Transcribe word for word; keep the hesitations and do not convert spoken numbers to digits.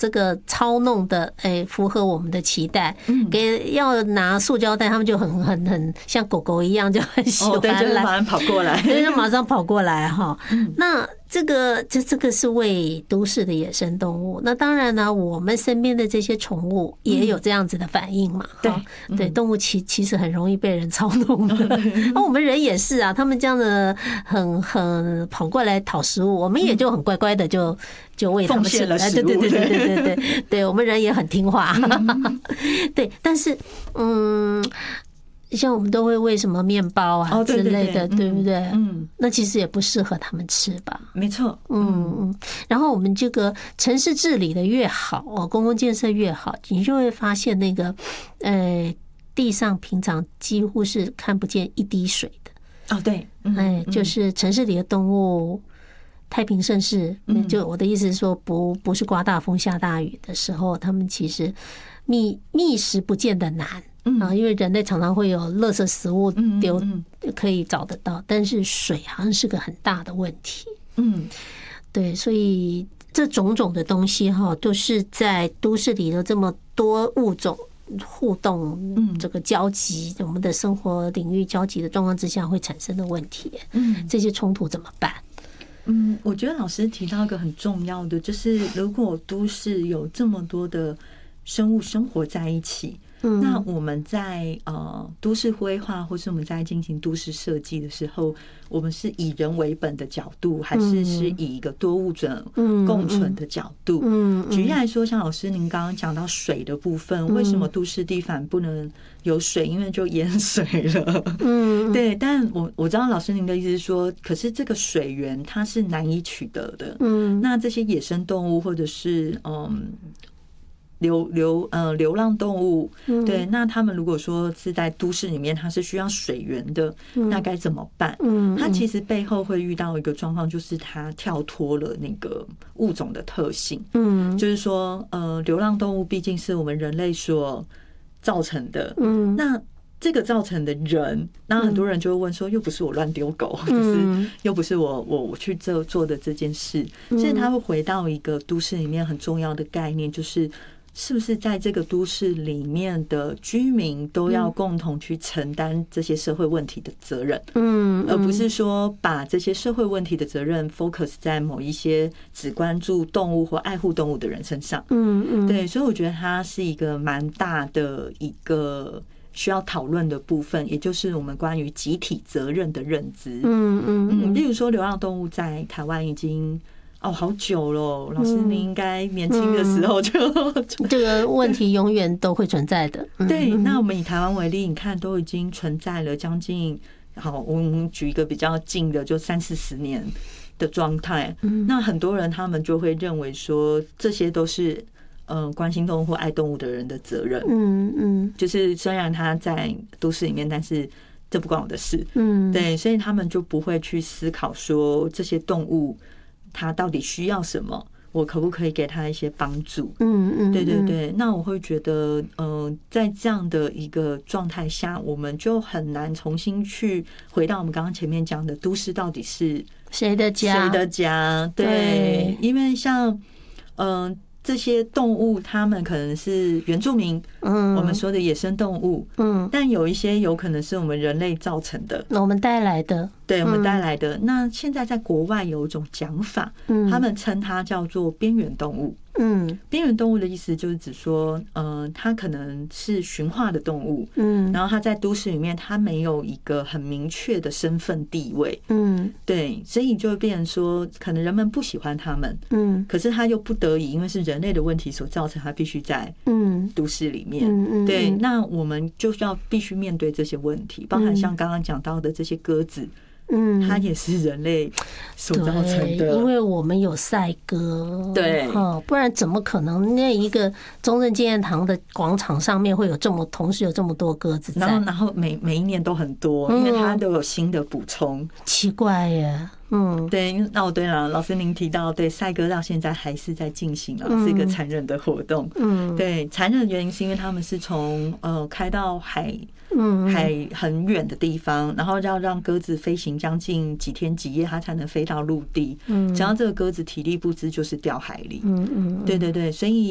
这个操弄的，哎，符合我们的期待。给要拿塑胶袋，他们就很很很像狗狗一样，就很喜欢来， 哦，对，就马上跑过来， 对，就马上跑过来哈。那这个这这个是为都市的野生动物，那当然呢，我们身边的这些宠物也有这样子的反应嘛。对对，动物其其实很容易被人操弄的，那我们人也是啊，他们这样的很很跑过来讨食物，我们也就很乖乖的就就喂他们吃了。 对对对对对对对，对我们人也很听话。对，但是嗯。像我们都会喂什么面包啊之类的，对不对？嗯，那其实也不适合他们吃吧？ 没错， 嗯嗯。然后我们这个城市治理的越好哦，公共建设越好，你就会发现那个呃地上平常几乎是看不见一滴水的。 哦，对， 哎，就是城市里的动物太平盛世，就我的意思是说，不不是刮大风下大雨的时候，他们其实觅觅食不见得难。啊，因为人类常常会有垃圾食物丢，可以找得到，但是水好像是个很大的问题。嗯，对，所以这种种的东西哈，都是在都市里的这么多物种互动、这个交集，我们的生活领域交集的状况之下会产生的问题。嗯，这些冲突怎么办？ 嗯，我觉得老师提到一个很重要的，就是如果都市有这么多的生物生活在一起。那我们在呃都市规划，或是我们在进行都市设计的时候，我们是以人为本的角度，还是是以一个多物种共存的角度？举例来说，像老师您刚刚讲到水的部分，为什么都市地反不能有水？因为就淹水了。嗯，对。但我我知道老师您的意思是说，可是这个水源它是难以取得的。嗯，那这些野生动物或者是嗯。流流呃流浪动物，对，那他们如果说是在都市里面，它是需要水源的，那该怎么办？嗯，它其实背后会遇到一个状况，就是它跳脱了那个物种的特性。嗯，就是说，呃，流浪动物毕竟是我们人类所造成的。嗯，那这个造成的人，那很多人就会问说，又不是我乱丢狗，就是又不是我我我去做做的这件事，所以他会回到一个都市里面很重要的概念，就是。是不是在这个都市里面的居民都要共同去承担这些社会问题的责任？嗯，而不是说把这些社会问题的责任 focus 在某一些只关注动物或爱护动物的人身上。嗯嗯，对，所以我觉得它是一个蛮大的一个需要讨论的部分，也就是我们关于集体责任的认知。嗯嗯嗯，例如说流浪动物在台湾已经。哦，好久了，老师，您应该年轻的时候就、嗯、 这个问题永远都会存在的。 对，那我们以台湾为例，你看都已经存在了将近，好，我们举一个比较近的，就三四十年的状态。那很多人他们就会认为说，这些都是嗯、呃、关心动物或爱动物的人的责任。嗯嗯，就是虽然他在都市里面，但是这不关我的事。嗯，对，所以他们就不会去思考说这些动物。他到底需要什么？我可不可以给他一些帮助？嗯嗯，对对对。那我会觉得，呃，在这样的一个状态下，我们就很难重新去回到我们刚刚前面讲的，都市到底是谁的家？ 谁的家？对，因为像，嗯、呃。这些动物，它们可能是原住民，嗯，我们说的野生动物，嗯，但有一些有可能是我们人类造成的， 我们带来的， 对，我们带来的。那现在在国外有一种讲法，嗯，他们称它叫做边缘动物。嗯，边缘动物的意思就是指说，呃，它可能是驯化的动物，嗯，然后它在都市里面，它没有一个很明确的身份地位，嗯，对，所以就会变成说，可能人们不喜欢它们，嗯，可是它又不得已，因为是人类的问题所造成，它必须在嗯都市里面，嗯嗯，对，那我们就要必须面对这些问题，包含像刚刚讲到的这些鸽子。嗯，它也是人类所造成的， 因为我们有赛鸽， 对， 不然怎么可能那一个中正纪念堂的广场上面会有这么同时有这么多鸽子在？ 然后，然后每每一年都很多，因为它都有新的补充。 奇怪耶，嗯， 对。那哦，对了，老师您提到，对赛鸽到现在还是在进行啊，是一个残忍的活动。嗯，对，残忍的原因是因为他们是从呃开到海。嗯，海很远的地方，然后要让鸽子飞行将近几天几夜，它才能飞到陆地。嗯，只要这个鸽子体力不支，就是掉海里。嗯嗯，对对对，所以。